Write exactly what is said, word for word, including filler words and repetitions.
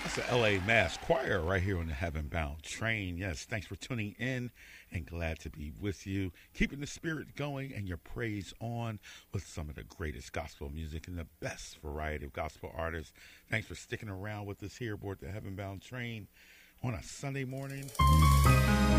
That's the L A Mass Choir right here on the Heaven Bound Train. Yes, thanks for tuning in and glad to be with you. Keeping the spirit going and your praise on with some of the greatest gospel music and the best variety of gospel artists. Thanks for sticking around with us here aboard the Heaven Bound Train on a Sunday morning.